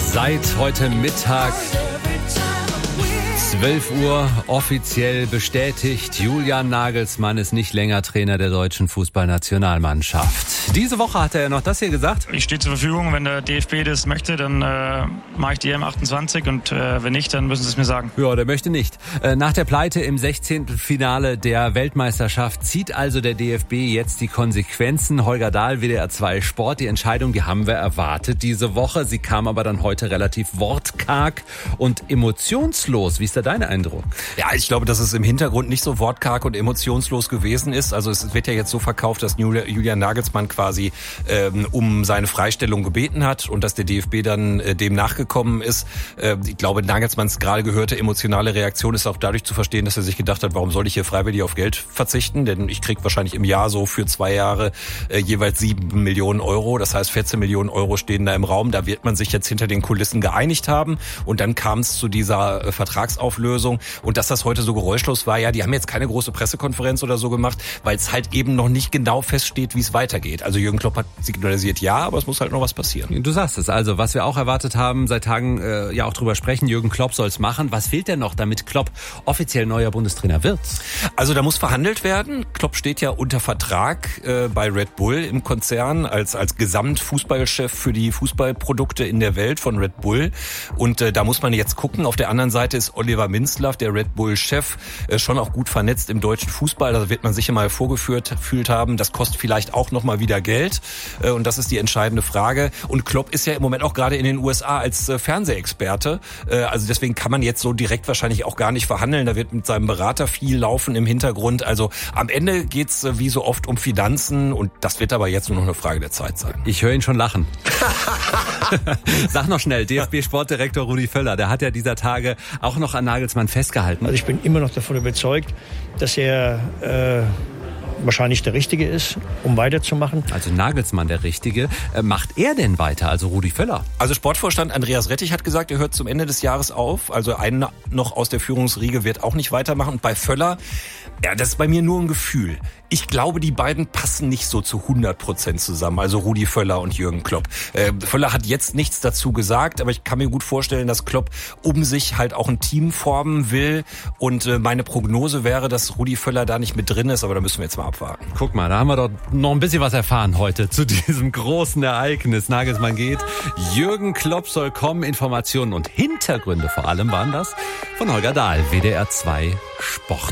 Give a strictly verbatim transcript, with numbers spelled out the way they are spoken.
Seit heute Mittag zwölf Uhr offiziell bestätigt, Julian Nagelsmann ist nicht länger Trainer der deutschen Fußballnationalmannschaft. Diese Woche hat er ja noch das hier gesagt. Ich stehe zur Verfügung, wenn der D F B das möchte, dann äh, mache ich die E M achtundzwanzig und äh, wenn nicht, dann müssen sie es mir sagen. Ja, der möchte nicht. Äh, nach der Pleite im sechzehnten Finale der Weltmeisterschaft zieht also der D F B jetzt die Konsequenzen. Holger Dahl, W D R zwei Sport, die Entscheidung, die haben wir erwartet diese Woche. Sie kam aber dann heute relativ wortkarg und emotionslos. Wie ist da dein Eindruck? Ja, ich glaube, dass es im Hintergrund nicht so wortkarg und emotionslos gewesen ist. Also es wird ja jetzt so verkauft, dass Julian Nagelsmann quasi ähm, um seine Freistellung gebeten hat und dass der D F B dann äh, dem nachgekommen ist. Äh, ich glaube, Nagelsmanns gerade gehörte emotionale Reaktion ist auch dadurch zu verstehen, dass er sich gedacht hat, warum soll ich hier freiwillig auf Geld verzichten? Denn ich kriege wahrscheinlich im Jahr so für zwei Jahre äh, jeweils sieben Millionen Euro. Das heißt, vierzehn Millionen Euro stehen da im Raum. Da wird man sich jetzt hinter den Kulissen geeinigt haben. Und dann kam es zu dieser äh, Vertragsauflösung. Und dass das heute so geräuschlos war, ja, die haben jetzt keine große Pressekonferenz oder so gemacht, weil es halt eben noch nicht genau feststeht, wie es weitergeht. Also Jürgen Klopp hat signalisiert, ja, aber es muss halt noch was passieren. Du sagst es, also was wir auch erwartet haben, seit Tagen äh, ja auch drüber sprechen, Jürgen Klopp soll es machen. Was fehlt denn noch, damit Klopp offiziell neuer Bundestrainer wird? Also da muss verhandelt werden. Klopp steht ja unter Vertrag äh, bei Red Bull im Konzern als als Gesamtfußballchef für die Fußballprodukte in der Welt von Red Bull. Und äh, da muss man jetzt gucken. Auf der anderen Seite ist Oliver Minzlaff, der Red Bull-Chef, äh, schon auch gut vernetzt im deutschen Fußball. Da wird man sicher mal vorgeführt gefühlt haben. Das kostet vielleicht auch noch mal wieder Geld. Äh, und das ist die entscheidende Frage. Und Klopp ist ja im Moment auch gerade in den U S A als äh, Fernsehexperte. Äh, also deswegen kann man jetzt so direkt wahrscheinlich auch gar nicht verhandeln. Da wird mit seinem Berater viel laufen im Hintergrund. Also am Ende geht's äh, wie so oft um Finanzen. Und das wird aber jetzt nur noch eine Frage der Zeit sein. Ich höre ihn schon lachen. Sag noch schnell, D F B-Sportdirektor Rudi Völler, der hat ja dieser Tage auch noch an Nagelsmann festgehalten. Also ich bin immer noch davon überzeugt, dass er äh, wahrscheinlich der Richtige ist, um weiterzumachen. Also Nagelsmann der Richtige. Äh, macht er denn weiter, also Rudi Völler? Also Sportvorstand Andreas Rettich hat gesagt, er hört zum Ende des Jahres auf. Also einer noch aus der Führungsriege wird auch nicht weitermachen. Und bei Völler, ja, das ist bei mir nur ein Gefühl. Ich glaube, die beiden passen nicht so zu hundert Prozent zusammen, also Rudi Völler und Jürgen Klopp. Äh, Völler hat jetzt nichts dazu gesagt, aber ich kann mir gut vorstellen, dass Klopp um sich halt auch ein Team formen will. Und äh, meine Prognose wäre, dass Rudi Völler da nicht mit drin ist, aber da müssen wir jetzt mal abwarten. Guck mal, da haben wir doch noch ein bisschen was erfahren heute zu diesem großen Ereignis. Nagelsmann geht, Jürgen Klopp soll kommen, Informationen und Hintergründe vor allem waren das von Holger Dahl, W D R zwei Sport.